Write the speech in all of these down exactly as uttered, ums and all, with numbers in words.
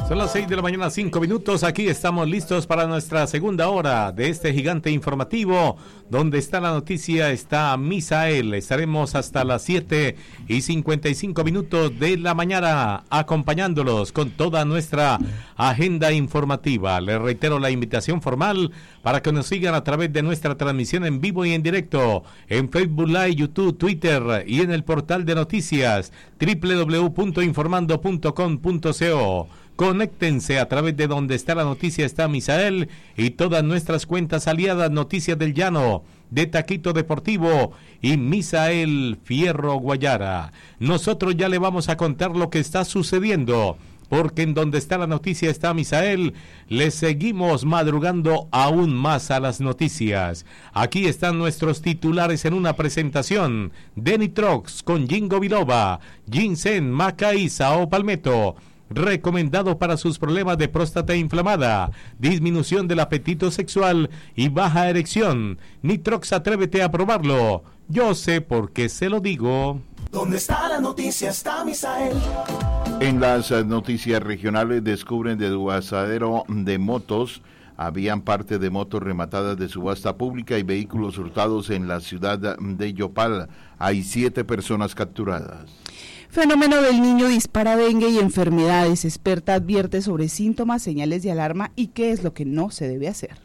Son las seis de la mañana, cinco minutos. Aquí estamos listos para nuestra segunda hora de este gigante informativo. Donde está la noticia, está Misael. Estaremos hasta las siete y cincuenta y cinco minutos de la mañana acompañándolos con toda nuestra agenda informativa. Les reitero la invitación formal para que nos sigan a través de nuestra transmisión en vivo y en directo en Facebook Live, YouTube, Twitter y en el portal de noticias doble u doble u doble u punto informando punto com punto co. Conéctense a través de donde está la noticia, está Misael y todas nuestras cuentas aliadas, Noticias del Llano, de Taquito Deportivo y Misael Fierro Guayara. Nosotros ya le vamos a contar lo que está sucediendo, porque en donde está la noticia está Misael, le seguimos madrugando aún más a las noticias. Aquí están nuestros titulares en una presentación de Nitrox con Jingo Biloba, Ginseng, Maca y Sao Palmetto. Recomendado para sus problemas de próstata inflamada, disminución del apetito sexual y baja erección. Nitrox, atrévete a probarlo. Yo sé por qué se lo digo. ¿Dónde está la noticia? Está Misael. En las noticias regionales descubren desguazadero de motos. Habían parte de motos rematadas de subasta pública y vehículos hurtados en la ciudad de Yopal. Hay siete personas capturadas. Fenómeno del niño dispara dengue y enfermedades. Experta advierte sobre síntomas, señales de alarma y qué es lo que no se debe hacer.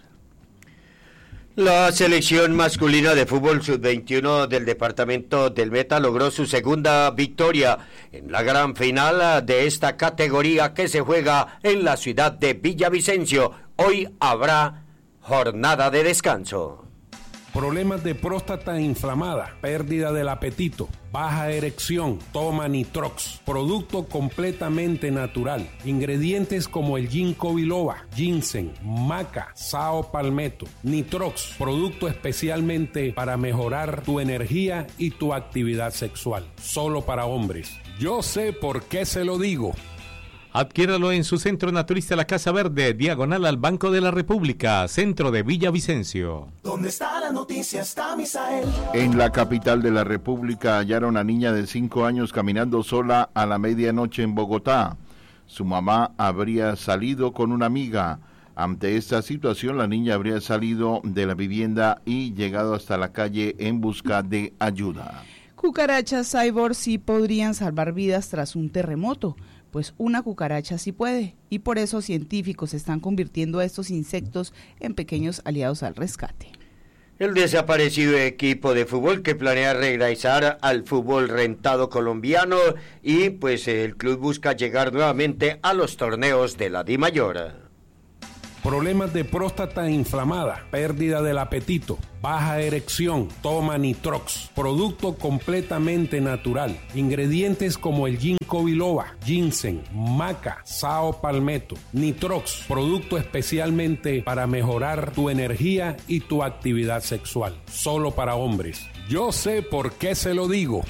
La selección masculina de fútbol sub veintiuno del departamento del Meta logró su segunda victoria en la gran final de esta categoría que se juega en la ciudad de Villavicencio. Hoy habrá jornada de descanso. Problemas de próstata inflamada, pérdida del apetito, baja erección, toma Nitrox, producto completamente natural, ingredientes como el ginkgo biloba, ginseng, maca, sao palmetto, Nitrox, producto especialmente para mejorar tu energía y tu actividad sexual, solo para hombres. Yo sé por qué se lo digo. Adquiéralo en su centro naturista La Casa Verde, diagonal al Banco de la República, centro de Villavicencio. ¿Dónde está la noticia? Está Misael. En la capital de la República hallaron a niña de cinco años caminando sola a la medianoche en Bogotá. Su mamá habría salido con una amiga. Ante esta situación, la niña habría salido de la vivienda y llegado hasta la calle en busca de ayuda. Cucarachas cyborg sí podrían salvar vidas tras un terremoto. Pues una cucaracha sí puede, y por eso científicos están convirtiendo a estos insectos en pequeños aliados al rescate. El desaparecido equipo de fútbol que planea regresar al fútbol rentado colombiano y pues el club busca llegar nuevamente a los torneos de la DIMAYOR. Problemas de próstata inflamada, pérdida del apetito, baja erección, toma Nitrox, producto completamente natural, ingredientes como el ginkgo biloba, ginseng, maca, sao palmetto, Nitrox, producto especialmente para mejorar tu energía y tu actividad sexual, solo para hombres. Yo sé por qué se lo digo.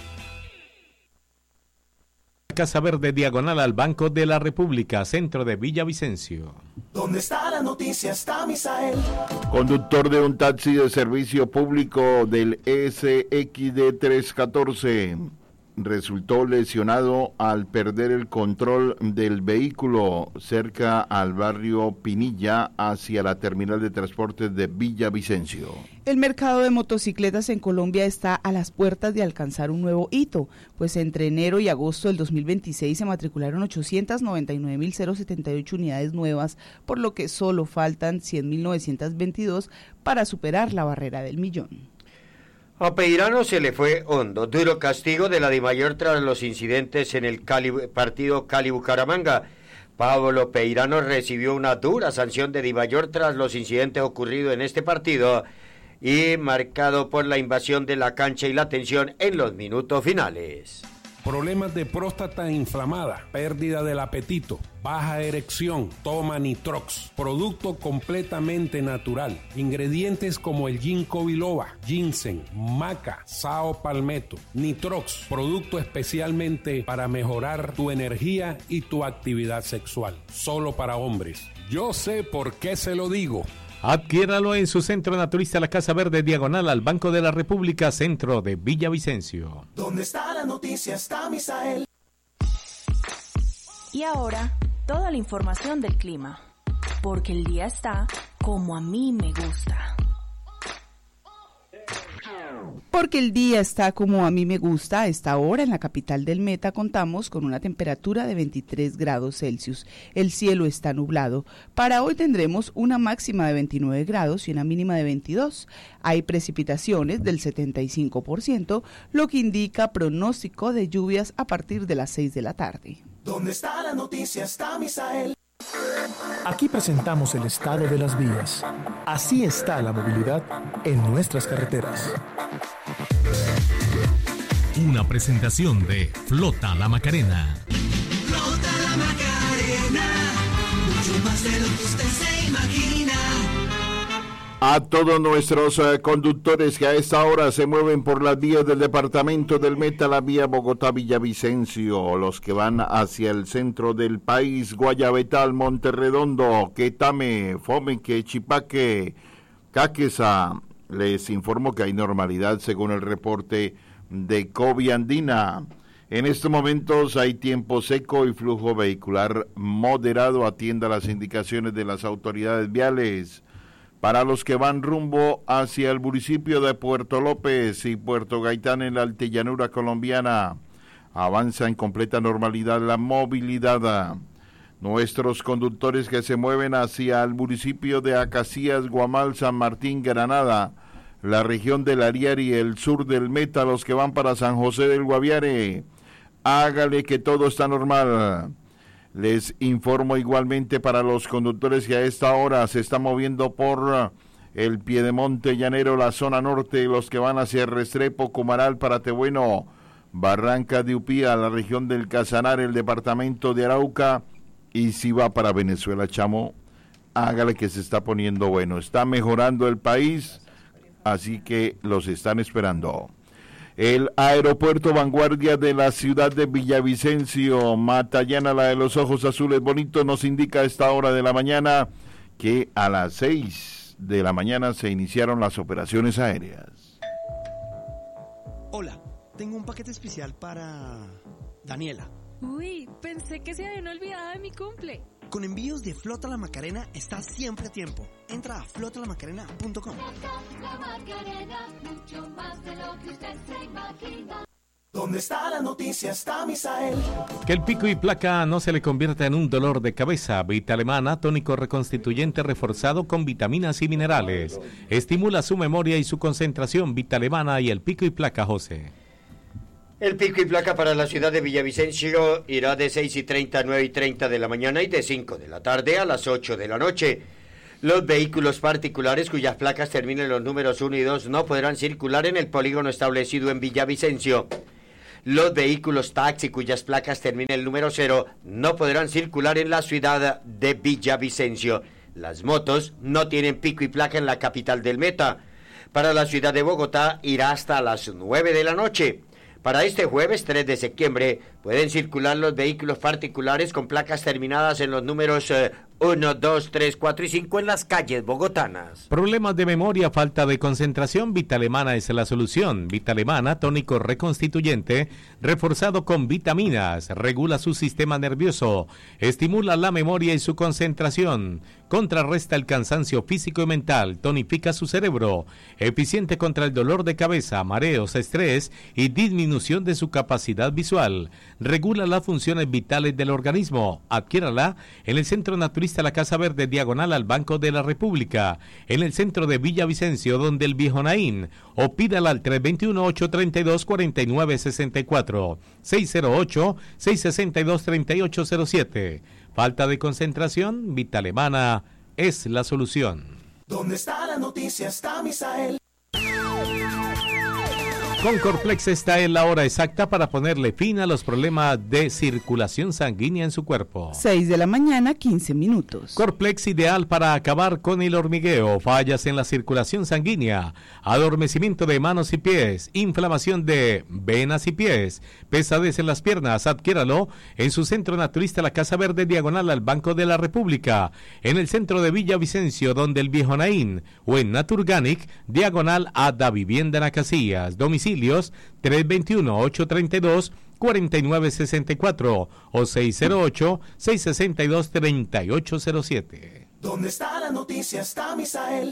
Casa Verde, diagonal al Banco de la República, centro de Villavicencio. ¿Dónde está la noticia? Está Misael. Conductor de un taxi de servicio público del S X D trescientos catorce resultó lesionado al perder el control del vehículo cerca al barrio Pinilla hacia la terminal de transportes de Villavicencio. El mercado de motocicletas en Colombia está a las puertas de alcanzar un nuevo hito, pues entre enero y agosto del dos mil veintiséis se matricularon ochocientas noventa y nueve mil setenta y ocho unidades nuevas, por lo que solo faltan cien mil novecientos veintidós para superar la barrera del millón. A Peirano se le fue hondo, duro castigo de la DIMAYOR tras los incidentes en el Cali, partido Cali-Bucaramanga. Pablo Peirano recibió una dura sanción de DIMAYOR tras los incidentes ocurridos en este partido y marcado por la invasión de la cancha y la tensión en los minutos finales. Problemas de próstata inflamada, pérdida del apetito, baja erección, toma Nitrox, producto completamente natural, ingredientes como el ginkgo biloba, ginseng, maca, sao palmetto, Nitrox, producto especialmente para mejorar tu energía y tu actividad sexual, solo para hombres. Yo sé por qué se lo digo. Adquiéralo en su centro naturista La Casa Verde, diagonal al Banco de la República, centro de Villavicencio. ¿Dónde está la noticia? Está Misael. Y ahora, toda la información del clima. Porque el día está como a mí me gusta. Porque el día está como a mí me gusta. A esta hora en la capital del Meta contamos con una temperatura de veintitrés grados Celsius. El cielo está nublado. Para hoy tendremos una máxima de veintinueve grados y una mínima de veintidós. Hay precipitaciones del setenta y cinco por ciento, lo que indica pronóstico de lluvias a partir de las seis de la tarde. ¿Dónde está la noticia? Está Misael. Aquí presentamos el estado de las vías. Así está la movilidad en nuestras carreteras. Una presentación de Flota La Macarena. Flota La Macarena, mucho más de lo que usted se imagina. A todos nuestros eh, conductores que a esta hora se mueven por las vías del departamento del Meta, la vía Bogotá-Villavicencio, los que van hacia el centro del país, Guayabetal, Monterredondo, Quetame, Fomeque, Chipaque, Caquesa, les informo que hay normalidad según el reporte de Coviandina. En estos momentos hay tiempo seco y flujo vehicular moderado. Atienda las indicaciones de las autoridades viales. Para los que van rumbo hacia el municipio de Puerto López y Puerto Gaitán en la altillanura colombiana, avanza en completa normalidad la movilidad. Nuestros conductores que se mueven hacia el municipio de Acacías, Guamal, San Martín, Granada, la región del Ariari, el sur del Meta, los que van para San José del Guaviare, hágale que todo está normal. Les informo igualmente para los conductores que a esta hora se está moviendo por el Piedemonte Llanero, la zona norte, los que van hacia Restrepo, Cumaral, Paratebueno, Barranca de Upía, la región del Casanar, el departamento de Arauca, y si va para Venezuela, chamo, hágale que se está poniendo bueno. Está mejorando el país, así que los están esperando. El aeropuerto Vanguardia de la ciudad de Villavicencio, Matallana, la de los ojos azules bonitos, nos indica a esta hora de la mañana que a las seis de la mañana se iniciaron las operaciones aéreas. Hola, tengo un paquete especial para Daniela. Uy, pensé que se habían olvidado de mi cumple. Con envíos de Flota La Macarena estás siempre a tiempo. Entra a flota la macarena punto com. La Macarena, mucho más de lo que usted se imagina. ¿Dónde está la noticia? Está Misael. Que el pico y placa no se le convierta en un dolor de cabeza. Vita Alemana, tónico reconstituyente reforzado con vitaminas y minerales. Estimula su memoria y su concentración. Vita Alemana y el pico y placa, José. El pico y placa para la ciudad de Villavicencio irá de seis y treinta a nueve y treinta de la mañana y de cinco de la tarde a las ocho de la noche. Los vehículos particulares cuyas placas terminen los números uno y dos no podrán circular en el polígono establecido en Villavicencio. Los vehículos taxi cuyas placas terminen el número cero no podrán circular en la ciudad de Villavicencio. Las motos no tienen pico y placa en la capital del Meta. Para la ciudad de Bogotá irá hasta las nueve de la noche. Para este jueves tres de septiembre pueden circular los vehículos particulares con placas terminadas en los números eh, uno, dos, tres, cuatro y cinco en las calles bogotanas. Problemas de memoria, falta de concentración, Vita Alemana es la solución. Vita Alemana, tónico reconstituyente, reforzado con vitaminas, regula su sistema nervioso, estimula la memoria y su concentración, contrarresta el cansancio físico y mental, tonifica su cerebro, eficiente contra el dolor de cabeza, mareos, estrés y disminución de su capacidad visual, regula las funciones vitales del organismo. Adquiérala en el Centro Naturista La Casa Verde, diagonal al Banco de la República, en el centro de Villavicencio, donde el Viejo Naín, o pídala al tres dos uno, ocho tres dos, cuatro nueve seis cuatro, seis cero ocho, seis seis dos, tres ocho cero siete. Falta de concentración, Vita Alemana es la solución. ¿Dónde está la noticia? Está Misael. Con Corflex está en la hora exacta para ponerle fin a los problemas de circulación sanguínea en su cuerpo. seis de la mañana, quince minutos. Corflex ideal para acabar con el hormigueo, fallas en la circulación sanguínea, adormecimiento de manos y pies, inflamación de venas y pies, pesadez en las piernas. Adquiéralo en su centro naturista La Casa Verde, diagonal al Banco de la República, en el centro de Villavicencio, donde el Viejo Naín, o en Naturganic, diagonal a Da Vivienda en Acacías. Domicilio tres dos uno, ocho tres dos, cuatro nueve seis cuatro o seis cero ocho, seis seis dos, tres ocho cero siete. ¿Dónde está la noticia? Está Misael.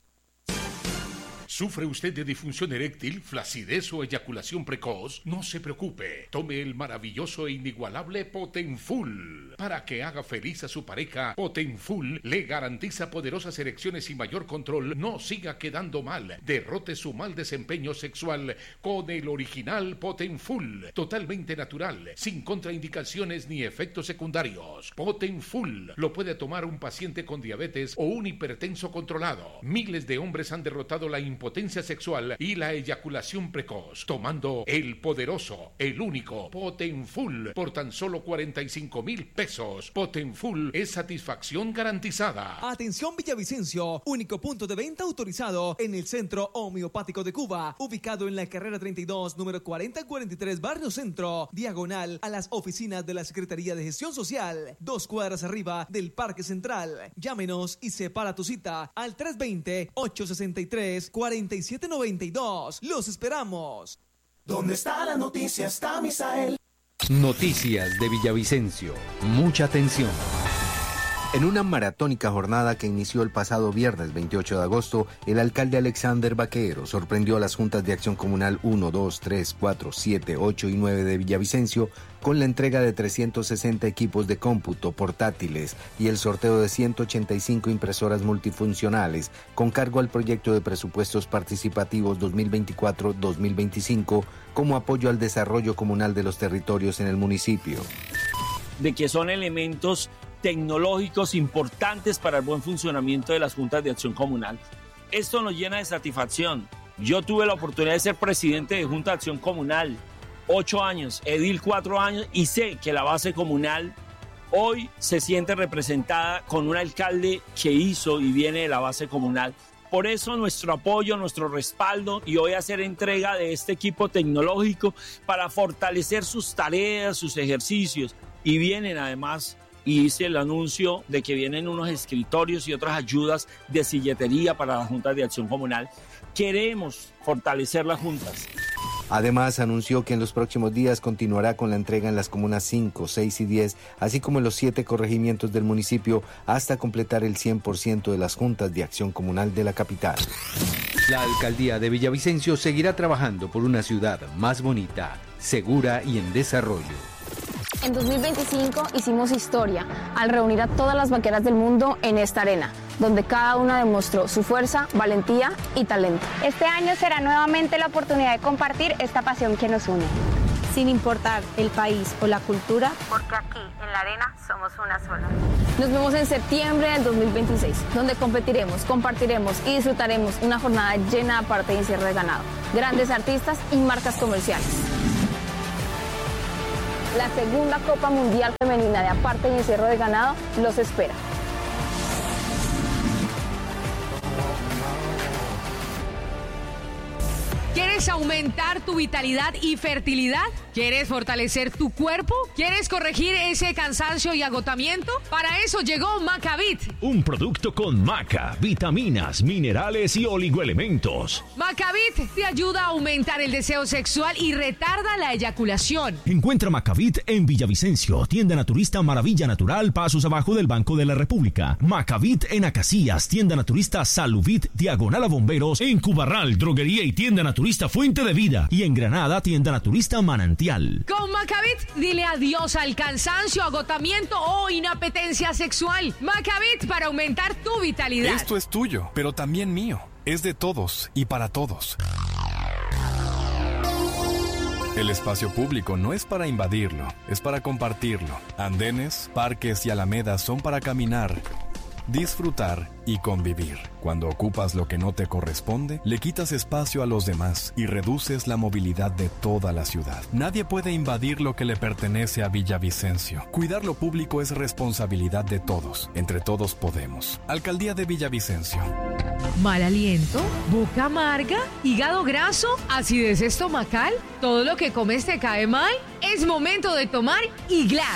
¿Sufre usted de disfunción eréctil, flacidez o eyaculación precoz? No se preocupe. Tome el maravilloso e inigualable Potenfull. Para que haga feliz a su pareja, Potenfull le garantiza poderosas erecciones y mayor control. No siga quedando mal. Derrote su mal desempeño sexual con el original Potenfull. Totalmente natural, sin contraindicaciones ni efectos secundarios. Potenfull lo puede tomar un paciente con diabetes o un hipertenso controlado. Miles de hombres han derrotado la impotencia potencia sexual y la eyaculación precoz, tomando el poderoso, el único Potenfull por tan solo cuarenta y cinco mil pesos. Potenfull es satisfacción garantizada. Atención Villavicencio, único punto de venta autorizado en el Centro Homeopático de Cuba, ubicado en la carrera treinta y dos, número cuarenta cuarenta y tres, Barrio Centro, diagonal a las oficinas de la Secretaría de Gestión Social, dos cuadras arriba del Parque Central. Llámenos y separa tu cita al tres dos cero, ocho seis tres, cuatro siete nueve dos. Los esperamos. ¿Dónde está la noticia? Está Misael. Noticias de Villavicencio. Mucha atención. En una maratónica jornada que inició el pasado viernes veintiocho de agosto, el alcalde Alexander Vaquero sorprendió a las juntas de acción comunal uno, dos, tres, cuatro, siete, ocho y nueve de Villavicencio con la entrega de trescientos sesenta equipos de cómputo portátiles y el sorteo de ciento ochenta y cinco impresoras multifuncionales con cargo al proyecto de presupuestos participativos dos mil veinticuatro dos mil veinticinco como apoyo al desarrollo comunal de los territorios en el municipio. De que son elementos tecnológicos importantes para el buen funcionamiento de las juntas de acción comunal. Esto nos llena de satisfacción. Yo tuve la oportunidad de ser presidente de Junta de Acción Comunal, ocho años, edil cuatro años, y sé que la base comunal hoy se siente representada con un alcalde que hizo y viene de la base comunal. Por eso nuestro apoyo, nuestro respaldo y hoy hacer entrega de este equipo tecnológico para fortalecer sus tareas, sus ejercicios, y vienen además, y hice el anuncio de que vienen unos escritorios y otras ayudas de silletería para las juntas de acción comunal. Queremos fortalecer las juntas. Además, anunció que en los próximos días continuará con la entrega en las comunas cinco, seis y diez, así como en los siete corregimientos del municipio, hasta completar el cien por ciento de las juntas de acción comunal de la capital. La alcaldía de Villavicencio seguirá trabajando por una ciudad más bonita, segura y en desarrollo. En dos mil veinticinco hicimos historia al reunir a todas las vaqueras del mundo en esta arena, donde cada una demostró su fuerza, valentía y talento. Este año será nuevamente la oportunidad de compartir esta pasión que nos une. Sin importar el país o la cultura, porque aquí en la arena somos una sola. Nos vemos en septiembre del dos mil veintiséis, donde competiremos, compartiremos y disfrutaremos una jornada llena de aparte y encierro de ganado, grandes artistas y marcas comerciales. La segunda Copa Mundial Femenina de Aparte y Encierro de Ganado los espera. ¿Quieres aumentar tu vitalidad y fertilidad? ¿Quieres fortalecer tu cuerpo? ¿Quieres corregir ese cansancio y agotamiento? Para eso llegó Macavit. Un producto con maca, vitaminas, minerales y oligoelementos. Macavit te ayuda a aumentar el deseo sexual y retarda la eyaculación. Encuentra Macavit en Villavicencio, tienda naturista Maravilla Natural, pasos abajo del Banco de la República. Macavit en Acacias, tienda naturista Saluvit, diagonal a Bomberos. En Cubarral, droguería y tienda naturista Fuente de Vida. Y en Granada, tienda naturista Manantial. Con Macavit, dile adiós al cansancio, agotamiento o inapetencia sexual. Macavit para aumentar tu vitalidad. Esto es tuyo, pero también mío. Es de todos y para todos. El espacio público no es para invadirlo, es para compartirlo. Andenes, parques y alamedas son para caminar, disfrutar y convivir. Cuando ocupas lo que no te corresponde, le quitas espacio a los demás y reduces la movilidad de toda la ciudad. Nadie puede invadir lo que le pertenece a Villavicencio. Cuidar lo público es responsabilidad de todos. Entre todos podemos. Alcaldía de Villavicencio. ¿Mal aliento? ¿Boca amarga? ¿Hígado graso? ¿Acidez estomacal? ¿Todo lo que comes te cae mal? Es momento de tomar Iglas.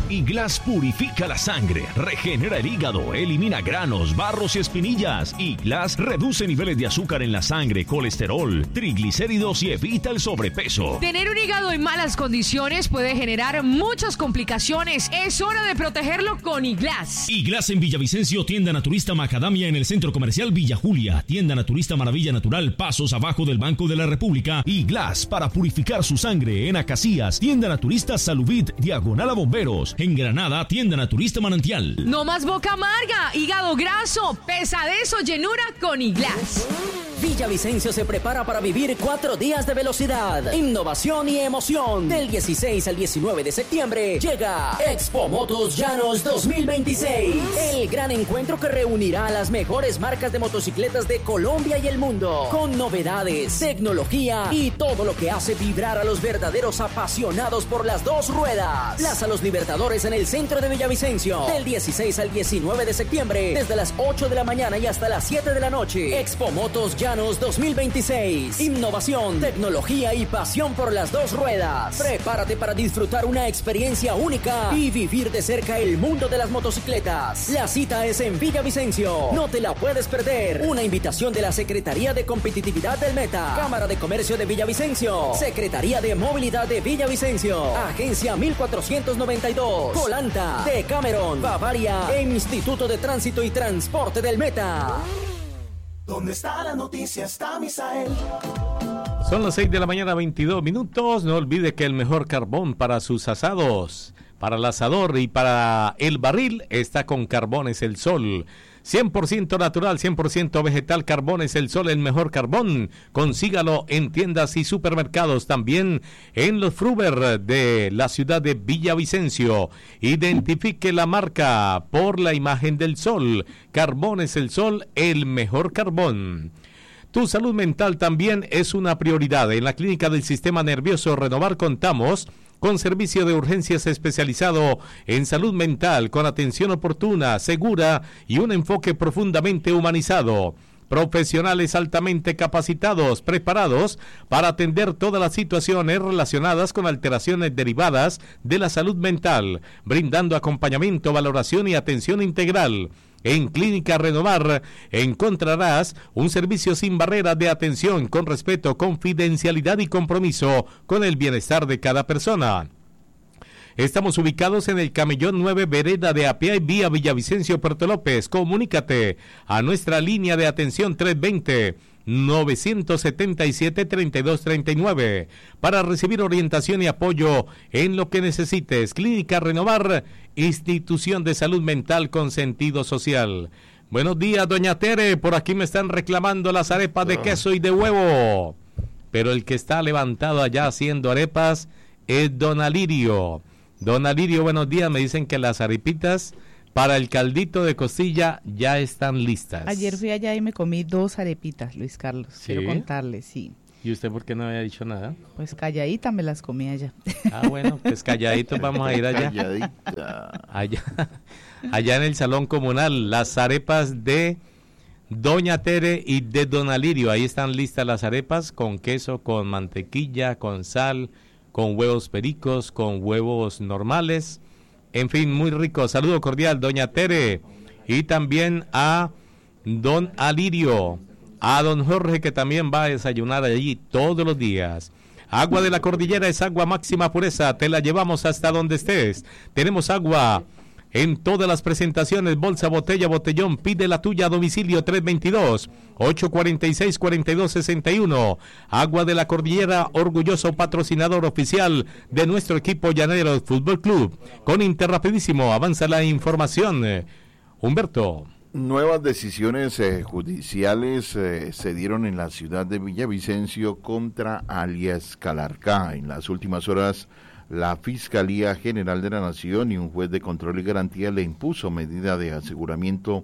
Iglas purifica la sangre, regenera el hígado, elimina granos, barros y espinillas. Iglas reduce niveles de azúcar en la sangre, colesterol, triglicéridos y evita el sobrepeso. Tener un hígado en malas condiciones puede generar muchas complicaciones. Es hora de protegerlo con Iglas. Iglas en Villavicencio, tienda naturista Macadamia en el centro comercial Villa Julia, tienda naturista Maravilla Natural, pasos abajo del Banco de la República. Iglas para purificar su sangre en Acacias, tienda naturista Salubit, diagonal a Bomberos. En Granada, tienda naturista Manantial. No más boca amarga, hígado graso, pesadez o llenura con Iglas. Villavicencio se prepara para vivir cuatro días de velocidad, innovación y emoción. Del dieciséis al diecinueve de septiembre llega Expo Motos Llanos dos mil veintiséis. El gran encuentro que reunirá a las mejores marcas de motocicletas de Colombia y el mundo. Con novedades, tecnología y todo lo que hace vibrar a los verdaderos apasionados por las dos ruedas. Plaza Los Libertadores en el centro de Villavicencio. Del dieciséis al diecinueve de septiembre, desde las ocho de la mañana y hasta las siete de la noche. Expo Motos Llanos dos mil veintiséis. Innovación, tecnología y pasión por las dos ruedas. Prepárate para disfrutar una experiencia única y vivir de cerca el mundo de las motocicletas. La cita es en Villavicencio. No te la puedes perder. Una invitación de la Secretaría de Competitividad del Meta, Cámara de Comercio de Villavicencio, Secretaría de Movilidad de Villavicencio, Agencia mil cuatrocientos noventa y dos, Colanta, Decameron, Bavaria e Instituto de Tránsito y Transporte del Meta. ¿Dónde está la noticia? Está Misael. Son las seis de la mañana, veintidós minutos. No olvide que el mejor carbón para sus asados, para el asador y para el barril está con Carbones El Sol. cien por ciento natural, cien por ciento vegetal. Carbones El Sol, el mejor carbón. Consígalo en tiendas y supermercados, también en los Fruber de la ciudad de Villavicencio. Identifique la marca por la imagen del sol. Carbones El Sol, el mejor carbón. Tu salud mental también es una prioridad. En la Clínica del Sistema Nervioso Renovar contamos con servicio de urgencias especializado en salud mental, con atención oportuna, segura y un enfoque profundamente humanizado. Profesionales altamente capacitados, preparados para atender todas las situaciones relacionadas con alteraciones derivadas de la salud mental, brindando acompañamiento, valoración y atención integral. En Clínica Renovar encontrarás un servicio sin barreras de atención, con respeto, confidencialidad y compromiso con el bienestar de cada persona. Estamos ubicados en el Camellón nueve, vereda de Apia y vía Villavicencio, Puerto López. Comunícate a nuestra línea de atención tres veinte, nueve siete siete, treinta y dos treinta y nueve para recibir orientación y apoyo en lo que necesites. Clínica Renovar, institución de salud mental con sentido social. Buenos días, doña Tere. Por aquí me están reclamando las arepas de queso y de huevo. Pero el que está levantado allá haciendo arepas es don Alirio. Don Alirio, buenos días. Me dicen que las arepitas para el caldito de costilla ya están listas. Ayer fui allá y me comí dos arepitas, Luis Carlos. ¿Sí? Quiero contarle, sí. ¿Y usted por qué no había dicho nada? Pues calladita me las comí allá. Ah, bueno, pues calladitos vamos a ir allá. Calladita. Allá, allá en el salón comunal, las arepas de doña Tere y de don Alirio. Ahí están listas las arepas con queso, con mantequilla, con sal, con huevos pericos, con huevos normales. En fin, muy rico. Saludo cordial, doña Tere. Y también a don Alirio, a don Jorge, que también va a desayunar allí todos los días. Agua de la Cordillera es agua máxima pureza. Te la llevamos hasta donde estés. Tenemos agua en todas las presentaciones, bolsa, botella, botellón. Pide la tuya a domicilio tres veintidós, ocho cuarenta y seis, cuarenta y dos sesenta y uno. Agua de la Cordillera, orgulloso patrocinador oficial de nuestro equipo Llaneros Fútbol Club. Con Interrapidísimo avanza la información. Humberto. Nuevas decisiones eh, judiciales eh, se dieron en la ciudad de Villavicencio contra alias Calarcá. En las últimas horas, la Fiscalía General de la Nación y un juez de control y garantía le impuso medida de aseguramiento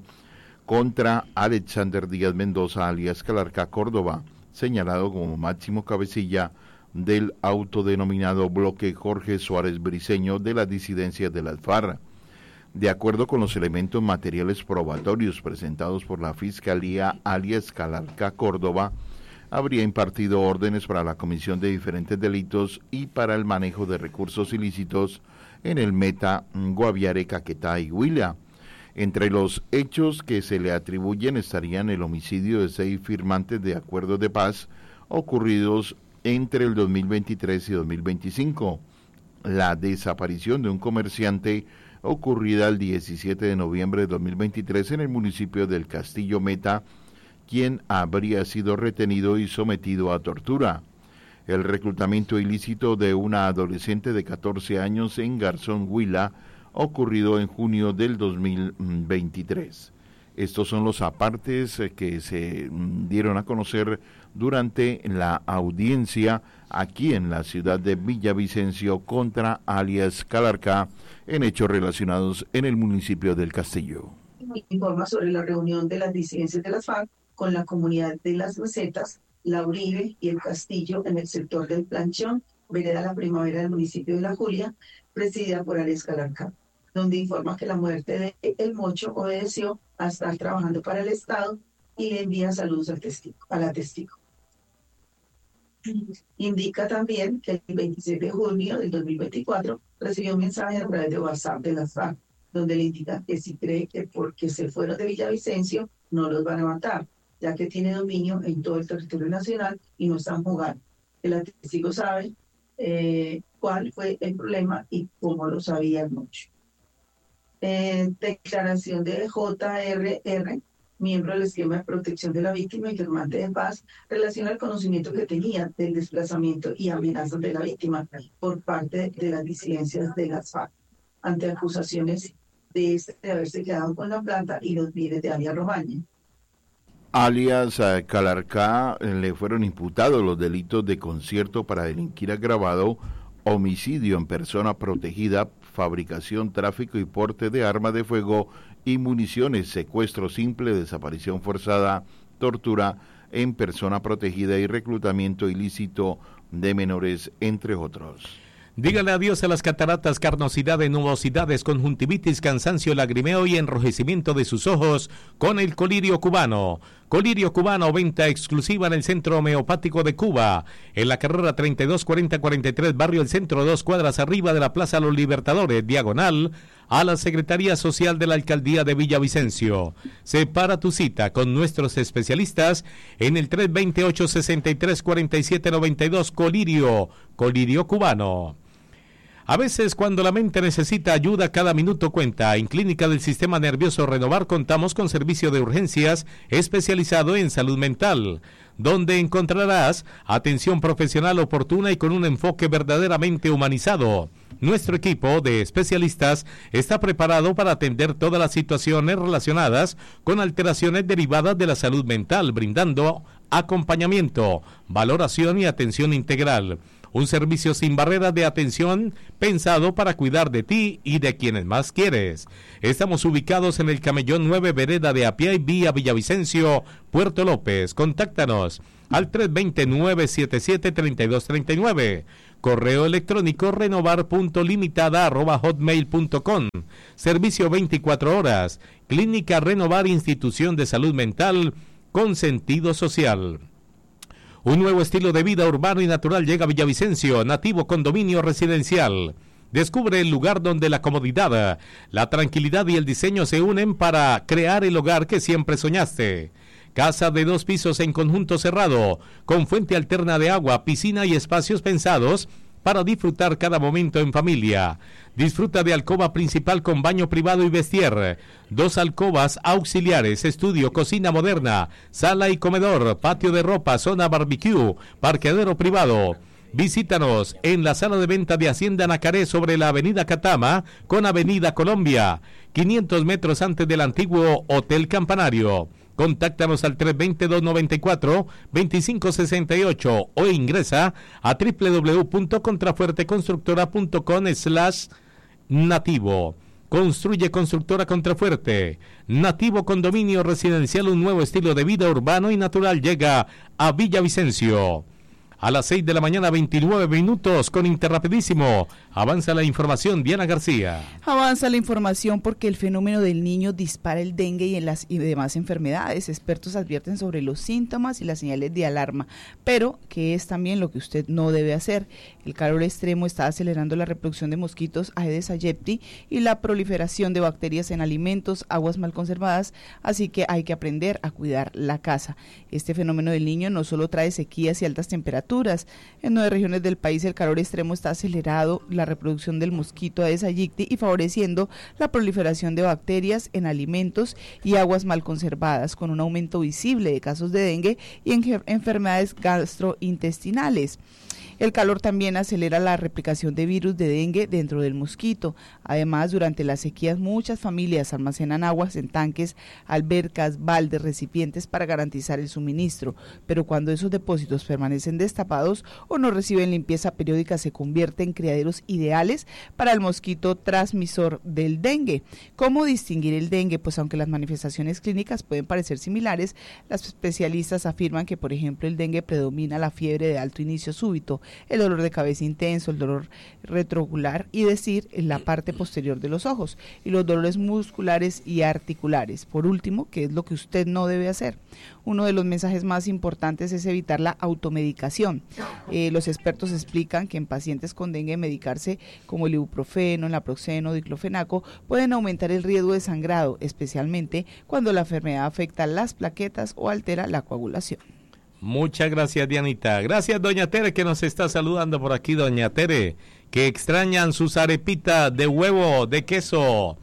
contra Alexander Díaz Mendoza, alias Calarcá Córdoba, señalado como máximo cabecilla del autodenominado bloque Jorge Suárez Briceño de las disidencias de la FARC. De acuerdo con los elementos materiales probatorios presentados por la Fiscalía, alias Calarcá Córdoba habría impartido órdenes para la comisión de diferentes delitos y para el manejo de recursos ilícitos en el Meta, Guaviare, Caquetá y Huila. Entre los hechos que se le atribuyen estarían el homicidio de seis firmantes de acuerdos de paz ocurridos entre el dos mil veintitrés y dos mil veinticinco, la desaparición de un comerciante ocurrida el diecisiete de noviembre de dos mil veintitrés en el municipio del Castillo Meta, quien habría sido retenido y sometido a tortura, el reclutamiento ilícito de una adolescente de catorce años en Garzón, Huila, ocurrido en junio del dos mil veintitrés. Estos son los apartes que se dieron a conocer durante la audiencia aquí en la ciudad de Villavicencio contra alias Calarcá en hechos relacionados en el municipio del Castillo. Informa sobre la reunión de las disidencias de las FARC con la comunidad de Las Recetas, La Uribe y el Castillo en el sector del Planchón, vereda La Primavera del municipio de La Julia, presidida por alias Calarcá, donde informa que la muerte de El Mocho obedeció a estar trabajando para el Estado y le envía saludos al testigo, a la testigo. Indica también que el veintiséis de junio del dos mil veinticuatro recibió un mensaje a través de WhatsApp de las FARC, donde le indica que si cree que porque se fueron de Villavicencio no los van a matar, ya que tiene dominio en todo el territorio nacional y no están jugando. El testigo sabe eh, cuál fue el problema y cómo lo sabía El Mocho. Eh, declaración de J R R, miembro del esquema de protección de la víctima y firmante de paz, relaciona el conocimiento que tenía del desplazamiento y amenazas de la víctima por parte de las disidencias de las FARC, ante acusaciones de este de haberse quedado con la plata y los bienes de alias Romaña. Alias eh, Calarcá eh, le fueron imputados los delitos de concierto para delinquir agravado, homicidio en persona protegida, fabricación, tráfico y porte de arma de fuego y municiones, secuestro simple, desaparición forzada, tortura en persona protegida y reclutamiento ilícito de menores, entre otros. Dígale adiós a las cataratas, carnosidad, nubosidades, conjuntivitis, cansancio, lagrimeo y enrojecimiento de sus ojos con el colirio cubano. Colirio cubano, venta exclusiva en el Centro Homeopático de Cuba, en la carrera treinta y dos cuarenta cuarenta y tres, barrio El Centro, dos cuadras arriba de la Plaza Los Libertadores, diagonal a la Secretaría Social de la Alcaldía de Villavicencio. Separa tu cita con nuestros especialistas en el tres dos ocho, seis tres, cuatro siete nueve dos, Colirio, Colirio cubano. A veces cuando la mente necesita ayuda, cada minuto cuenta. En Clínica del Sistema Nervioso Renovar contamos con servicio de urgencias especializado en salud mental, donde encontrarás atención profesional oportuna y con un enfoque verdaderamente humanizado. Nuestro equipo de especialistas está preparado para atender todas las situaciones relacionadas con alteraciones derivadas de la salud mental, brindando acompañamiento, valoración y atención integral. Un servicio sin barreras de atención pensado para cuidar de ti y de quienes más quieres. Estamos ubicados en el Camellón nueve, vereda de Apiay, vía Villavicencio, Puerto López. Contáctanos al tres dos cero, nueve siete siete, tres dos tres nueve. Correo electrónico renovar punto limitada arroba hotmail punto com. Servicio veinticuatro horas. Clínica Renovar, institución de salud mental con sentido social. Un nuevo estilo de vida urbano y natural llega a Villavicencio, Nativo Condominio Residencial. Descubre el lugar donde la comodidad, la tranquilidad y el diseño se unen para crear el hogar que siempre soñaste. Casa de dos pisos en conjunto cerrado, con fuente alterna de agua, piscina y espacios pensados para disfrutar cada momento en familia. Disfruta de alcoba principal con baño privado y vestier, dos alcobas auxiliares, estudio, cocina moderna, sala y comedor, patio de ropa, zona barbecue, parqueadero privado. Visítanos en la sala de venta de Hacienda Nacaré sobre la avenida Catama con avenida Colombia, quinientos metros antes del antiguo Hotel Campanario. Contáctanos al tres dos cero, dos nueve cuatro, dos cinco seis ocho o ingresa a w w w punto contrafuerteconstructora punto com slash nativo. Construye Constructora Contrafuerte. Nativo Condominio Residencial, un nuevo estilo de vida urbano y natural llega a Villavicencio. A las seis de la mañana, veintinueve minutos, con Interrapidísimo. Avanza la información, Diana García. Avanza la información porque el fenómeno del niño dispara el dengue y en las y demás enfermedades. Expertos advierten sobre los síntomas y las señales de alarma, pero que es también lo que usted no debe hacer. El calor extremo está acelerando la reproducción de mosquitos Aedes aegypti y la proliferación de bacterias en alimentos, aguas mal conservadas, así que hay que aprender a cuidar la casa. Este fenómeno del niño no solo trae sequías y altas temperaturas. En nueve regiones del país el calor extremo está acelerado la reproducción del mosquito Aedes aegypti y favoreciendo la proliferación de bacterias en alimentos y aguas mal conservadas, con un aumento visible de casos de dengue y en enfermedades gastrointestinales. El calor también acelera la replicación de virus de dengue dentro del mosquito. Además, durante las sequías muchas familias almacenan aguas en tanques, albercas, baldes, recipientes para garantizar el suministro, pero cuando esos depósitos permanecen destapados o no reciben limpieza periódica se convierten en criaderos ideales para el mosquito transmisor del dengue. ¿Cómo distinguir el dengue? Pues aunque las manifestaciones clínicas pueden parecer similares, las especialistas afirman que, por ejemplo, el dengue predomina la fiebre de alto inicio súbito, el dolor de cabeza intenso, el dolor retroocular y decir en la parte posterior de los ojos y los dolores musculares y articulares. Por último, ¿qué es lo que usted no debe hacer? Uno de los mensajes más importantes es evitar la automedicación. Eh, los expertos explican que en pacientes con dengue medicarse como el ibuprofeno, el naproxeno, diclofenaco pueden aumentar el riesgo de sangrado, especialmente cuando la enfermedad afecta las plaquetas o altera la coagulación. Muchas gracias, Dianita. Gracias, doña Tere, que nos está saludando por aquí, doña Tere, que extrañan sus arepitas de huevo, de queso.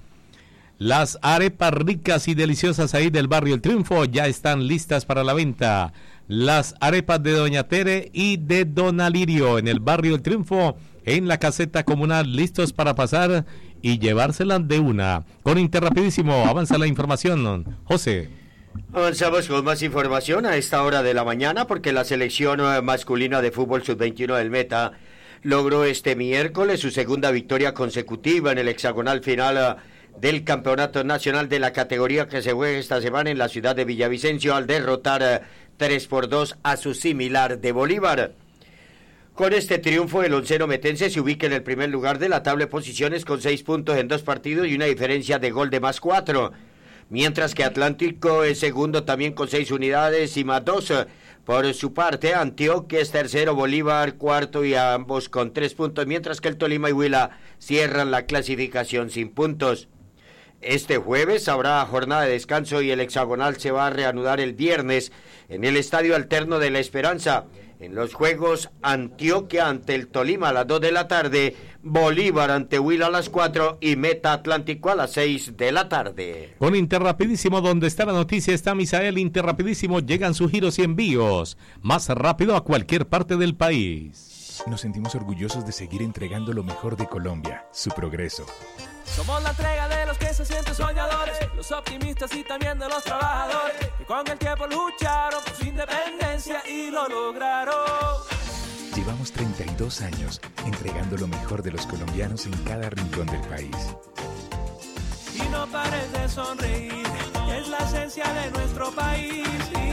Las arepas ricas y deliciosas ahí del barrio El Triunfo ya están listas para la venta. Las arepas de doña Tere y de don Alirio en el barrio El Triunfo, en la caseta comunal, listos para pasar y llevárselas de una. Con Interrapidísimo, avanza la información, José. Avanzamos con más información a esta hora de la mañana porque la selección masculina de fútbol sub veintiuno del Meta logró este miércoles su segunda victoria consecutiva en el hexagonal final del Campeonato Nacional de la categoría que se juega esta semana en la ciudad de Villavicencio al derrotar tres por dos a su similar de Bolívar. Con este triunfo, el onceno metense se ubica en el primer lugar de la tabla de posiciones con seis puntos en dos partidos y una diferencia de gol de más cuatro. Mientras que Atlántico es segundo también con seis unidades y más dos. Por su parte, Antioquia es tercero, Bolívar cuarto y ambos con tres puntos, mientras que el Tolima y Huila cierran la clasificación sin puntos. Este jueves habrá jornada de descanso y el hexagonal se va a reanudar el viernes en el Estadio Alterno de la Esperanza. En los juegos, Antioquia ante el Tolima a las dos de la tarde, Bolívar ante Huila a las cuatro y Meta Atlántico a las seis de la tarde. Con Interrapidísimo, donde está la noticia, está Misael. Interrapidísimo, llegan sus giros y envíos más rápido a cualquier parte del país. Nos sentimos orgullosos de seguir entregando lo mejor de Colombia, su progreso. Somos la entrega de los que se sienten soñadores, los optimistas y también de los trabajadores, que con el tiempo lucharon por su independencia y lo lograron. Llevamos treinta y dos años entregando lo mejor de los colombianos en cada rincón del país. Y no pares de sonreír, es la esencia de nuestro país.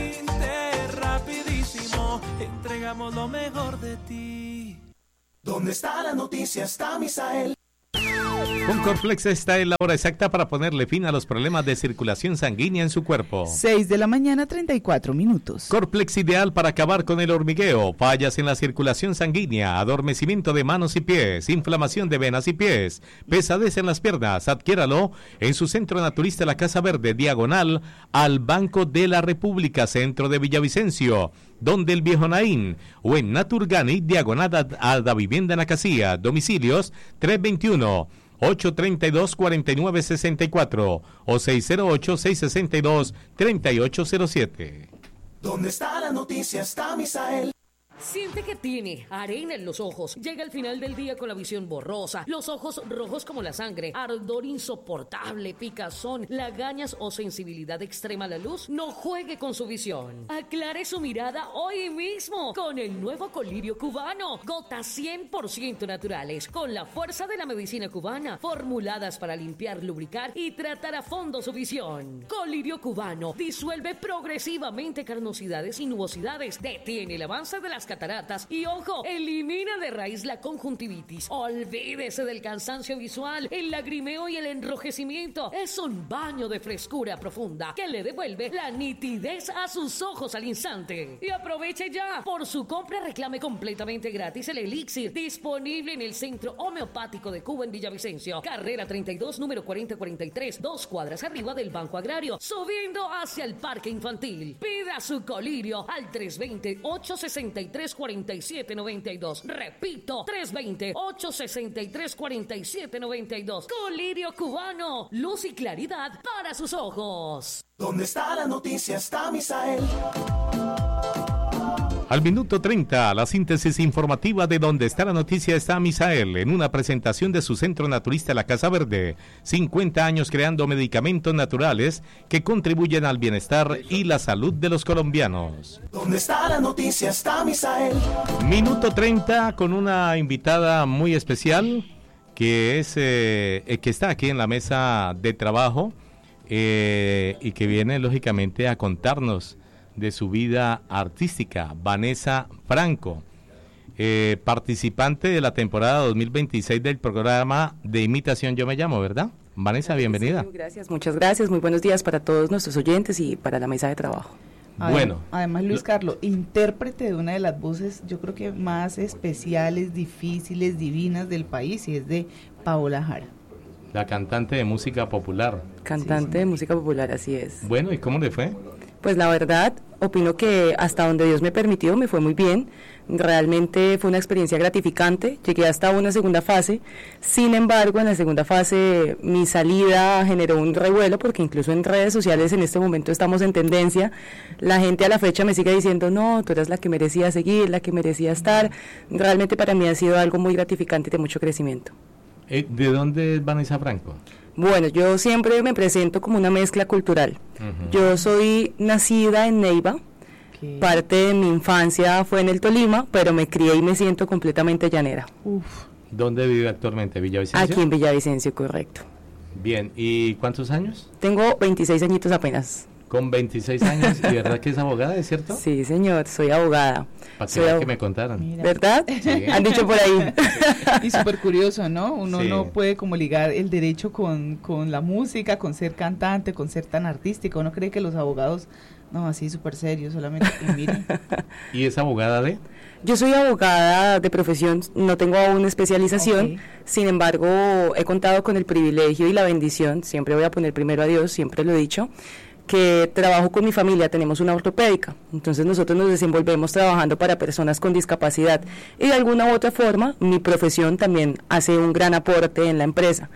Interrapidísimo, entregamos lo mejor de ti. ¿Dónde está la noticia? Está Misael. Con Corflex está en la hora exacta para ponerle fin a los problemas de circulación sanguínea en su cuerpo. seis de la mañana, treinta y cuatro minutos. Corflex ideal para acabar con el hormigueo, fallas en la circulación sanguínea, adormecimiento de manos y pies, inflamación de venas y pies, pesadez en las piernas. Adquiéralo en su centro naturista La Casa Verde, diagonal al Banco de la República, centro de Villavicencio, donde el Viejo Naín, o en Naturgani, diagonal a la vivienda en Acacía. Domicilios tres veintiuno, ocho treinta y dos, cuarenta y nueve sesenta y cuatro o seis cero ocho, seis sesenta y dos, treinta y ocho cero siete. ¿Dónde está la noticia? Está Misael. Siente que tiene arena en los ojos. Llega el final del día con la visión borrosa, los ojos rojos como la sangre, ardor insoportable, picazón, lagañas o sensibilidad extrema a la luz. No juegue con su visión. Aclare su mirada hoy mismo con el nuevo colirio cubano. Gotas cien por ciento naturales, con la fuerza de la medicina cubana, formuladas para limpiar, lubricar y tratar a fondo su visión. Colirio cubano disuelve progresivamente carnosidades y nubosidades, detiene el avance de las cataratas y, ojo, elimina de raíz la conjuntivitis. Olvídese del cansancio visual, el lagrimeo y el enrojecimiento. Es un baño de frescura profunda que le devuelve la nitidez a sus ojos al instante. Y aproveche ya. Por su compra reclame completamente gratis el elixir, disponible en el Centro Homeopático de Cuba en Villavicencio. Carrera treinta y dos, número cuarenta cuarenta y tres, dos cuadras arriba del Banco Agrario, subiendo hacia el Parque Infantil. Pida su colirio al tres dos cero, ocho seis tres, cuatro siete nueve dos. Repito, tres dos cero, ocho seis tres, cuatro siete nueve dos. Colirio cubano, luz y claridad para sus ojos. ¿Dónde está la noticia? Está Misael. Al minuto treinta, la síntesis informativa de Donde está la noticia está Misael, en una presentación de su Centro Naturista La Casa Verde. cincuenta años creando medicamentos naturales que contribuyen al bienestar y la salud de los colombianos. ¿Dónde está la noticia? Está Misael. Minuto treinta con una invitada muy especial que es eh, que está aquí en la mesa de trabajo eh, y que viene lógicamente a contarnos de su vida artística. Vanessa Franco, eh, participante de la temporada dos mil veintiséis del programa de imitación Yo Me Llamo, ¿verdad? Vanessa, bienvenida. Sí, gracias, muchas gracias, muy buenos días para todos nuestros oyentes y para la mesa de trabajo. Bueno. Además, Luis Carlos, intérprete de una de las voces, yo creo que más especiales, difíciles, divinas del país, y es de Paola Jara. La cantante de música popular. Cantante sí, de música popular, así es. Bueno, ¿y cómo le fue? Pues la verdad, opino que hasta donde Dios me permitió, me fue muy bien. Realmente fue una experiencia gratificante. Llegué hasta una segunda fase. Sin embargo, en la segunda fase mi salida generó un revuelo, porque incluso en redes sociales en este momento estamos en tendencia. La gente a la fecha me sigue diciendo, no, tú eras la que merecía seguir, la que merecía estar. Realmente para mí ha sido algo muy gratificante y de mucho crecimiento. ¿De dónde es Vanessa Franco? Bueno, yo siempre me presento como una mezcla cultural. Uh-huh. Yo soy nacida en Neiva, okay. Parte de mi infancia fue en el Tolima, pero me crié y me siento completamente llanera. Uf. ¿Dónde vive actualmente? ¿Villavicencio? Aquí en Villavicencio, correcto. Bien, ¿y cuántos años? Tengo veintiséis añitos apenas. Con veintiséis años, ¿y verdad que es abogada, es cierto? Sí, señor, soy abogada. Para soy que, ab- que me contaran. Mira. ¿Verdad? Sí. Han dicho por ahí. Y súper curioso, ¿no? Uno sí. no puede como ligar el derecho con, con la música, con ser cantante, con ser tan artístico. Uno cree que los abogados, no, así súper serios, solamente que miren. ¿Y es abogada de...? Yo soy abogada de profesión, no tengo aún especialización, okay. Sin embargo, he contado con el privilegio y la bendición, siempre voy a poner primero a Dios, siempre lo he dicho, que trabajo con mi familia, tenemos una ortopédica, entonces nosotros nos desenvolvemos trabajando para personas con discapacidad y de alguna u otra forma mi profesión también hace un gran aporte en la empresa.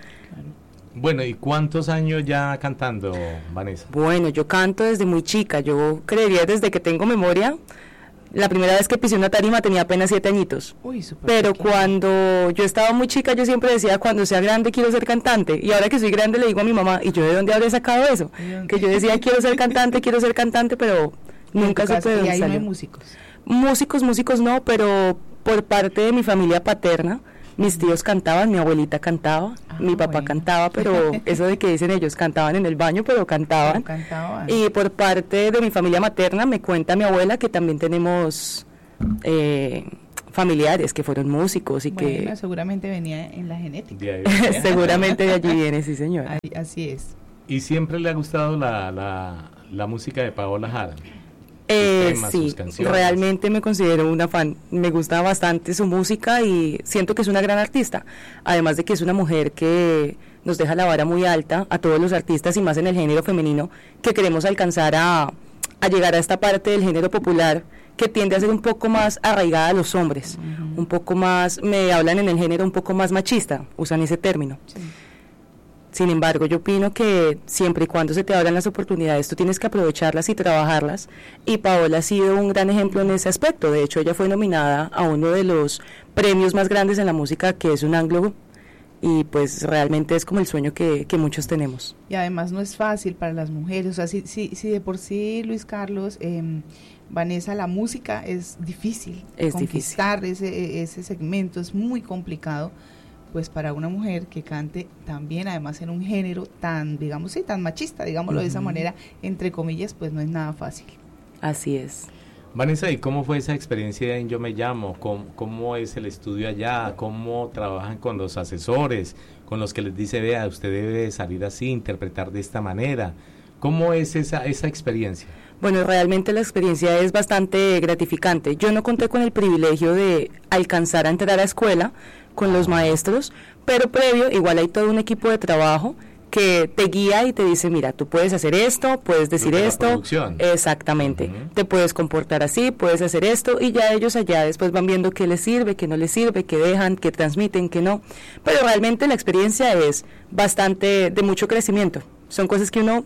Bueno, ¿y cuántos años ya cantando, Vanessa? Bueno, yo canto desde muy chica, yo creería desde que tengo memoria. La primera vez que pisé una tarima tenía apenas siete añitos. Uy, súper pero pequeña. Cuando yo estaba muy chica yo siempre decía, cuando sea grande quiero ser cantante, y ahora que soy grande le digo a mi mamá, ¿y yo de dónde habré sacado eso? Que yo decía quiero ser cantante, quiero ser cantante, pero nunca supe de ¿Y dónde ahí no hay salió. músicos? Músicos, músicos no, pero por parte de mi familia paterna, mis tíos cantaban, mi abuelita cantaba, ah, mi papá bueno. cantaba, pero eso de que dicen ellos, cantaban en el baño, pero cantaban. Pero cantaban. Y por parte de mi familia materna me cuenta mi abuela que también tenemos eh, familiares que fueron músicos y bueno, que... seguramente venía en la genética. De ahí, seguramente de allí viene, sí señora. Ahí, así es. ¿Y siempre le ha gustado la, la, la música de Paola Jara? Eh, temas, sí, realmente me considero una fan, me gusta bastante su música y siento que es una gran artista, además de que es una mujer que nos deja la vara muy alta a todos los artistas y más en el género femenino que queremos alcanzar a, a llegar a esta parte del género popular que tiende a ser un poco más arraigada a los hombres, uh-huh. un poco más, me hablan en el género un poco más machista, usan ese término. Sí. Sin embargo, yo opino que siempre y cuando se te abran las oportunidades, tú tienes que aprovecharlas y trabajarlas, y Paola ha sido un gran ejemplo en ese aspecto. De hecho, ella fue nominada a uno de los premios más grandes en la música, que es un Anglo, y pues realmente es como el sueño que, que muchos tenemos. Y además no es fácil para las mujeres, o sea, si, si, si de por sí, Luis Carlos, eh, Vanessa, la música es difícil, es conquistar difícil. Ese, ese segmento es muy complicado, pues para una mujer que cante también, además en un género tan, digamos, sí, tan machista, digámoslo uh-huh. de esa manera, entre comillas, pues no es nada fácil. Así es. Vanessa, ¿y cómo fue esa experiencia en Yo Me Llamo? ¿Cómo, cómo es el estudio allá? ¿Cómo trabajan con los asesores, con los que les dice, vea, usted debe salir así, interpretar de esta manera? ¿Cómo es esa, esa experiencia? Bueno, realmente la experiencia es bastante gratificante. Yo no conté con el privilegio de alcanzar a entrar a escuela con los maestros, pero previo, igual hay todo un equipo de trabajo que te guía y te dice, mira, tú puedes hacer esto, puedes decir esto, exactamente, uh-huh. te puedes comportar así, puedes hacer esto, y ya ellos allá después van viendo qué les sirve, qué no les sirve, qué dejan, qué transmiten, qué no, pero realmente la experiencia es bastante de mucho crecimiento, son cosas que uno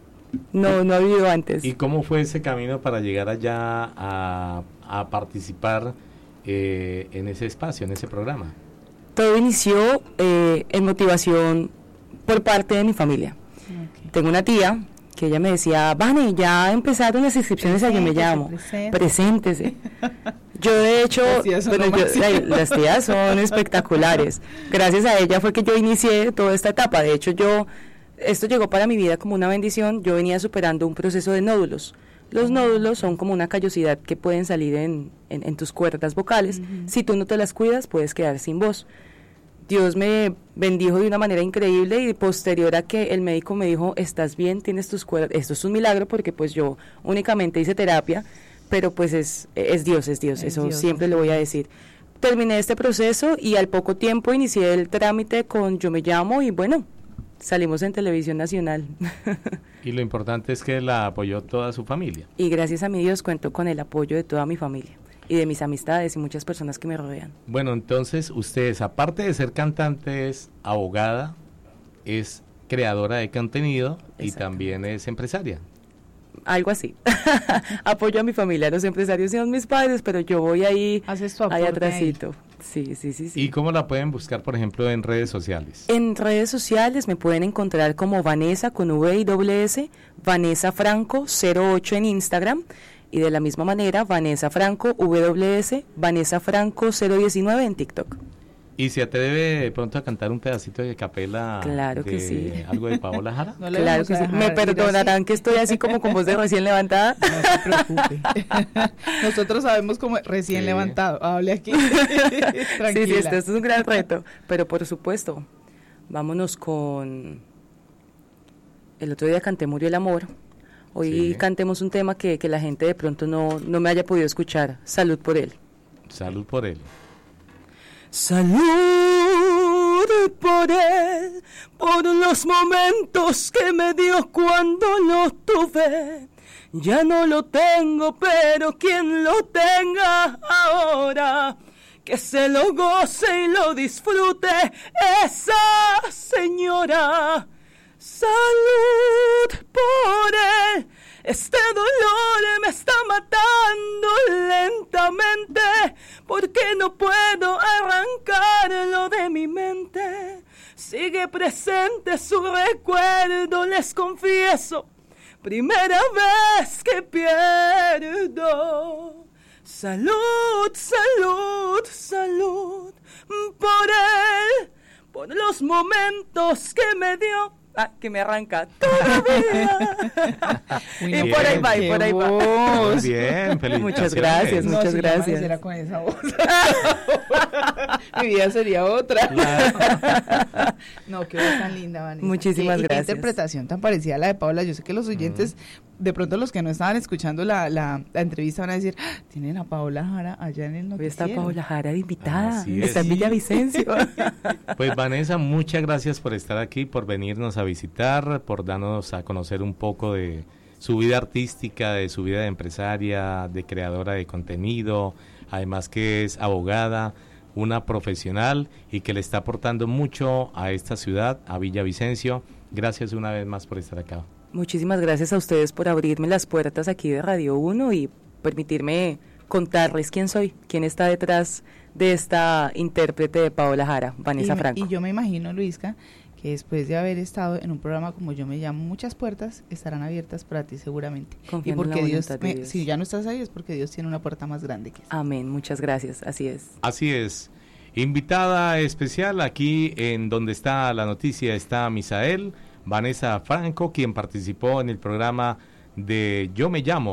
no, no ha vivido antes. ¿Y cómo fue ese camino para llegar allá a, a participar eh, en ese espacio, en ese programa? Todo inició eh, en motivación por parte de mi familia. Okay. Tengo una tía que ella me decía, Vane, ya empezaron las inscripciones a Yo Me Llamo, preséntese. preséntese. Yo de hecho, bueno, yo, ay, las tías son espectaculares. Gracias a ella fue que yo inicié toda esta etapa. De hecho, yo, esto llegó para mi vida como una bendición. Yo venía superando un proceso de nódulos. Los nódulos son como una callosidad que pueden salir en, en, en tus cuerdas vocales. Uh-huh. Si tú no te las cuidas, puedes quedar sin voz. Dios me bendijo de una manera increíble y posterior a que el médico me dijo, estás bien, tienes tus cuerdas, esto es un milagro porque pues yo únicamente hice terapia, pero pues es, es Dios, es Dios, es eso Dios, siempre lo voy a decir. Terminé este proceso y al poco tiempo inicié el trámite con Yo Me Llamo y bueno, salimos en Televisión Nacional. Y lo importante es que la apoyó toda su familia. Y gracias a mi Dios cuento con el apoyo de toda mi familia. Y de mis amistades y muchas personas que me rodean. Bueno, entonces ustedes, aparte de ser cantante, es abogada, es creadora de contenido y también es empresaria. Algo así. Apoyo a mi familia, los empresarios son mis padres, pero yo voy ahí, ahí atrásito. Sí, sí, sí, sí. ¿Y cómo la pueden buscar, por ejemplo, en redes sociales? En redes sociales me pueden encontrar como Vanessa con V y doble S, Vanessa Franco cero ocho en Instagram. Y de la misma manera, Vanessa Franco, W S, Vanessa Franco cero diecinueve en TikTok. ¿Y se atreve de pronto a cantar un pedacito de capela? Claro de que sí. ¿Algo de Paola Jara? No claro que sí. Me perdonarán que estoy así como con voz de recién levantada. No se preocupe. Nosotros sabemos como recién sí. levantado. Hable aquí. Tranquila. Sí, sí, esto, esto es un gran reto. Pero por supuesto, vámonos con... El otro día canté Murió el Amor. Hoy sí. cantemos un tema que, que la gente de pronto no, no me haya podido escuchar. Salud por él. Salud por él. Salud por él, por los momentos que me dio cuando lo tuve. Ya no lo tengo, pero quien lo tenga ahora, que se lo goce y lo disfrute esa señora. Salud por él, este dolor me está matando lentamente, porque no puedo arrancarlo de mi mente. Sigue presente su recuerdo, les confieso, primera vez que pierdo. Salud, salud, salud por él, por los momentos que me dio. Ah, que me arranca todavía. Y bien, por ahí va, y por ahí va. Muy bien, felicitaciones. Muchas gracias, no, muchas si gracias. No con esa voz. Mi vida sería otra. Claro. No, qué voz tan linda, Vanessa. Muchísimas qué, gracias. Qué interpretación tan parecida a la de Paola. Yo sé que los oyentes, mm. de pronto los que no estaban escuchando la, la, la entrevista van a decir, ¡ah! Tienen a Paola Jara allá en el noticiero. Hoy está Paola Jara de invitada. Está en Villavicencio. Pues Vanessa, muchas gracias por estar aquí, por venirnos a visitar, por darnos a conocer un poco de su vida artística, de su vida de empresaria, de creadora de contenido, además que es abogada, una profesional y que le está aportando mucho a esta ciudad, a Villavicencio. Gracias una vez más por estar acá. Muchísimas gracias a ustedes por abrirme las puertas aquí de Radio uno y permitirme contarles quién soy, quién está detrás de esta intérprete de Paola Jara, Vanessa y me, Franco. Y yo me imagino, Luisca, que después de haber estado en un programa como Yo Me Llamo, muchas puertas estarán abiertas para ti seguramente. Confiando y porque en la Dios, de me, Dios, si ya no estás ahí es porque Dios tiene una puerta más grande que esa. Amén, muchas gracias, así es. Así es. Invitada especial aquí en Donde Está la Noticia está Misael, Vanessa Franco, quien participó en el programa de Yo Me Llamo.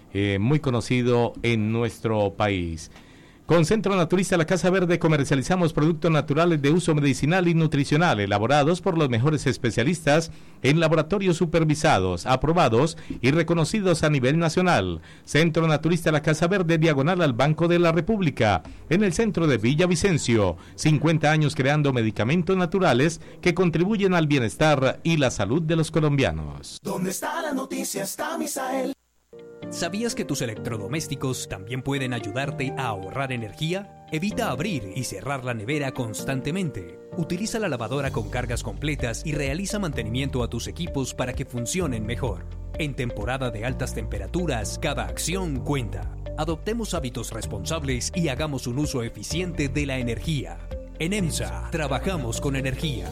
eh, muy conocido en nuestro país. Con Centro Naturista La Casa Verde comercializamos productos naturales de uso medicinal y nutricional elaborados por los mejores especialistas en laboratorios supervisados, aprobados y reconocidos a nivel nacional. Centro Naturista La Casa Verde, diagonal al Banco de la República, en el centro de Villavicencio. cincuenta años creando medicamentos naturales que contribuyen al bienestar y la salud de los colombianos. ¿Dónde está la noticia? Está Misael. ¿Sabías que tus electrodomésticos también pueden ayudarte a ahorrar energía? Evita abrir y cerrar la nevera constantemente. Utiliza la lavadora con cargas completas y realiza mantenimiento a tus equipos para que funcionen mejor. En temporada de altas temperaturas, cada acción cuenta. Adoptemos hábitos responsables y hagamos un uso eficiente de la energía. En EMSA, trabajamos con energía.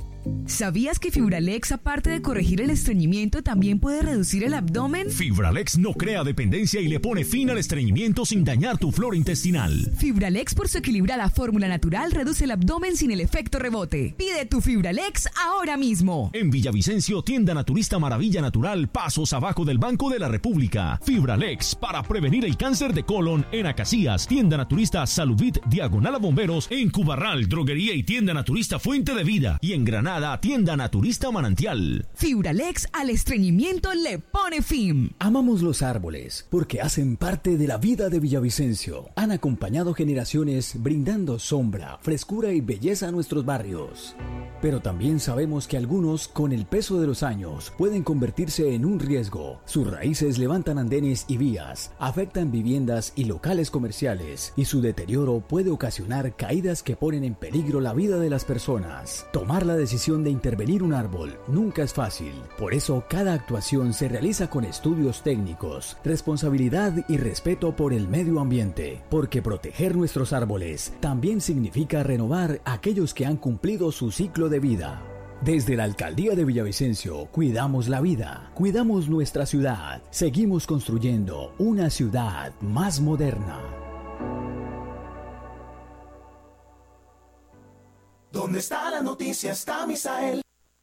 ¿Sabías que Fibralex, aparte de corregir el estreñimiento, también puede reducir el abdomen? Fibralex no crea dependencia y le pone fin al estreñimiento sin dañar tu flora intestinal. Fibralex, por su equilibrada fórmula natural, reduce el abdomen sin el efecto rebote. Pide tu Fibralex ahora mismo. En Villavicencio, tienda naturista Maravilla Natural, pasos abajo del Banco de la República. Fibralex, para prevenir el cáncer de colon. En Acacias, tienda naturista Saluvit, diagonal a Bomberos. En Cubarral, droguería y tienda naturista Fuente de Vida. Y en Granada, tienda naturista Manantial. Fibralex al estreñimiento le pone fin. Amamos los árboles porque hacen parte de la vida de Villavicencio. Han acompañado generaciones brindando sombra, frescura y belleza a nuestros barrios. Pero también sabemos que algunos, con el peso de los años, pueden convertirse en un riesgo. Sus raíces levantan andenes y vías, afectan viviendas y locales comerciales, y su deterioro puede ocasionar caídas que ponen en peligro la vida de las personas. Tomar la decisión de intervenir un árbol nunca es fácil. Por eso, cada actuación se realiza con estudios técnicos, responsabilidad y respeto por el medio ambiente, porque proteger nuestros árboles también significa renovar aquellos que han cumplido su ciclo de vida. Desde la Alcaldía de Villavicencio, cuidamos la vida, cuidamos nuestra ciudad, seguimos construyendo una ciudad más moderna. ¿Dónde está la noticia? Está Misael.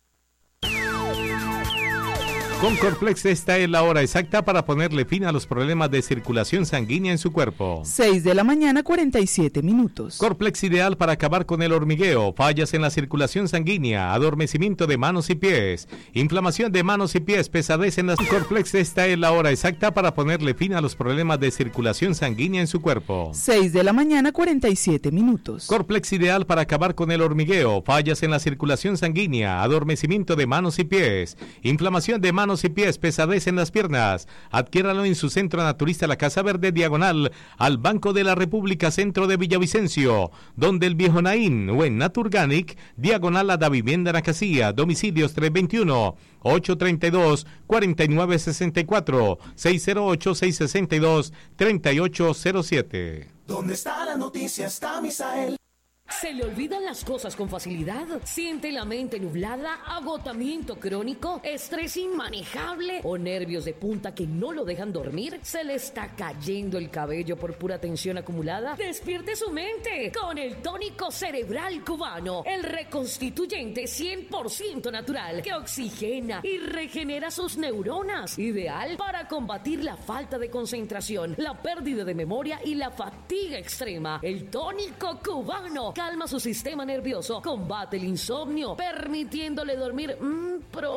Con Corplex esta es la hora exacta para ponerle fin a los problemas de circulación sanguínea en su cuerpo. seis de la mañana, cuarenta y siete minutos. Corplex ideal para acabar con el hormigueo, fallas en la circulación sanguínea, adormecimiento de manos y pies, inflamación de manos y pies, pesadez en las... Corplex esta es la hora exacta para ponerle fin a los problemas de circulación sanguínea en su cuerpo. seis de la mañana, cuarenta y siete minutos. Corplex ideal para acabar con el hormigueo, fallas en la circulación sanguínea, adormecimiento de manos y pies, inflamación de manos y pies, pesadez en las piernas. Adquiéralo en su centro naturista La Casa Verde, diagonal al Banco de la República, centro de Villavicencio, donde el Viejo Naín, o en Naturganic, diagonal a Da Vivienda en Acacía, domicilios tres veintiuno, ocho treinta y dos, cuarenta y nueve sesenta y cuatro, seis cero ocho, seis sesenta y dos, treinta y ocho cero siete. ¿Dónde está la noticia? Está Misael. ¿Se le olvidan las cosas con facilidad? ¿Siente la mente nublada? ¿Agotamiento crónico? ¿Estrés inmanejable? ¿O nervios de punta que no lo dejan dormir? ¿Se le está cayendo el cabello por pura tensión acumulada? ¡Despierte su mente con el tónico cerebral cubano! El reconstituyente cien por ciento natural que oxigena y regenera sus neuronas. Ideal para combatir la falta de concentración, la pérdida de memoria y la fatiga extrema. El tónico cubano calma su sistema nervioso, combate el insomnio, permitiéndole dormir mmm, profundo.